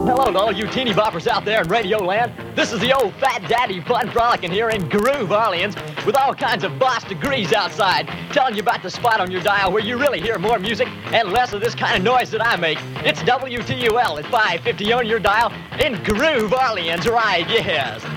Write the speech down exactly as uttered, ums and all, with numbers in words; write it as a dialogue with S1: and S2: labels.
S1: Hello to all you teeny boppers out there in Radio Land. This is the old fat daddy fun frolicking here in Groove Orleans with all kinds of boss degrees outside, telling you about the spot on your dial where you really hear more music and less of this kind of noise that I make. It's W T U L at five fifty on your dial in Groove Orleans, right? Yes.